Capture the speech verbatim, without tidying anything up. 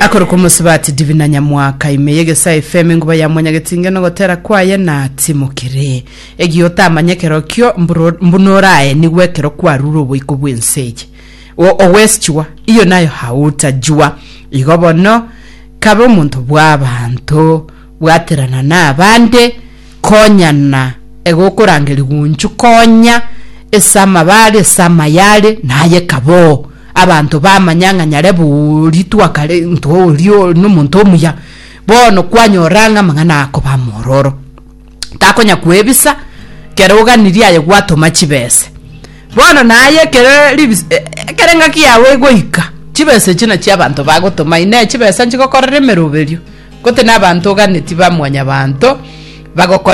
akoro kumusibati Divina Nyamwaka imeyege sa F M nguba ya mwanya getinge no gotera kwaye na timukire egiyota amanyekero kyo mbunorae ni wekero kwa rurubo ikubwenseje o owestwa iyo nayo hauta jua igobono kabo umuntu bw'abantu bwaterana nabande konyana egokurangera gunchu konya esama bale sama yale naye kabo abantu bamanyanga nyare buritu akale nto lyo n'umuntu omuya bono kwanyoranga mangana ako bamororo takonya kwebisa keroga niriaye gwatoma chibese bono naye kere kerenga kiyawe goika chibese china cy'abantu bagotoma ine chibese nchikokorere meruberio kote n'abantu ganeti bamwanya abantu bagokora